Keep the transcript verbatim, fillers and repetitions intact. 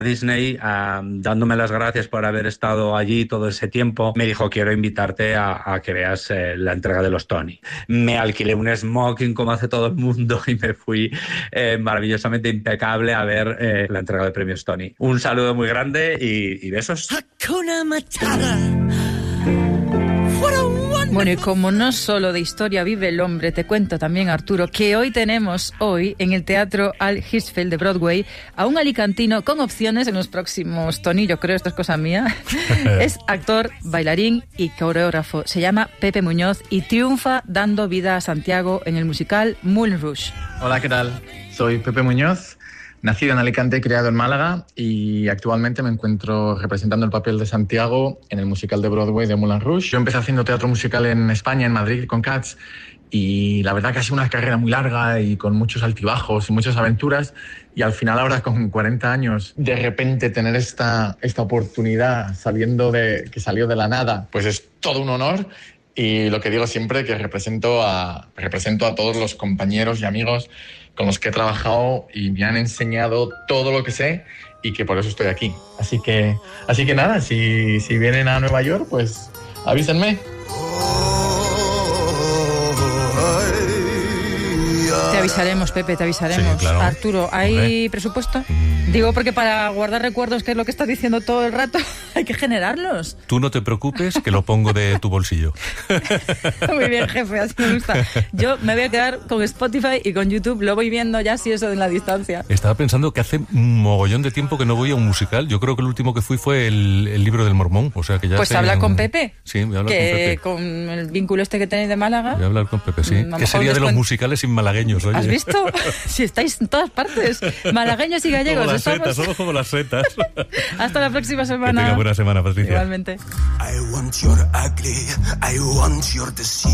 Disney, um, dándome las gracias por haber estado allí todo ese tiempo, me dijo: quiero invitarte a, a que veas eh, la entrega de los Tony. Me alquilé un smoking como hace todo el mundo y me fui eh, maravillosamente impecable a ver eh, la entrega de premios Tony. Un saludo muy grande y, y besos. Hakuna Matata. Bueno, y como no solo de historia vive el hombre, te cuento también, Arturo, que hoy tenemos hoy en el Teatro Al Hirschfeld de Broadway a un alicantino con opciones en los próximos Tony, yo creo, esto es cosa mía. Es actor, bailarín y coreógrafo. Se llama Pepe Muñoz y triunfa dando vida a Santiago en el musical Moulin Rouge. Hola, ¿qué tal? Soy Pepe Muñoz. Nacido en Alicante, criado en Málaga y actualmente me encuentro representando el papel de Santiago en el musical de Broadway de Moulin Rouge. Yo empecé haciendo teatro musical en España, en Madrid, con Cats, y la verdad que ha sido una carrera muy larga y con muchos altibajos y muchas aventuras, y al final ahora con cuarenta años, de repente tener esta, esta oportunidad sabiendo de, que salió de la nada, pues es todo un honor. Y lo que digo siempre, que represento a, represento a todos los compañeros y amigos con los que he trabajado y me han enseñado todo lo que sé y que por eso estoy aquí. Así que, así que nada, si, si vienen a Nueva York, pues avísenme. Te avisaremos, Pepe, te avisaremos. Sí, claro. Arturo, ¿hay Hombre. presupuesto? Mm. Digo, porque para guardar recuerdos, que es lo que estás diciendo todo el rato, hay que generarlos. Tú no te preocupes, que lo pongo de tu bolsillo. Muy bien, jefe, así me gusta. Yo me voy a quedar con Spotify y con YouTube, lo voy viendo ya, si eso en la distancia. Estaba pensando que hace un mogollón de tiempo que no voy a un musical. Yo creo que el último que fui fue el, el Libro del Mormón. O sea que ya Pues sé habla un... con Pepe. Sí, voy a hablar que con Pepe. Con el vínculo este que tenéis de Málaga. Voy a hablar con Pepe, sí. Mm, a lo ¿Qué mejor sería de los después- musicales sin malagueños? Oye. ¿Has visto? Si estáis en todas partes. Malagueños y gallegos. Como las estamos... setas, somos como las setas. Hasta la próxima Que semana. tenga buena semana, Patricia. Igualmente. I want your ugly, I want your deceit.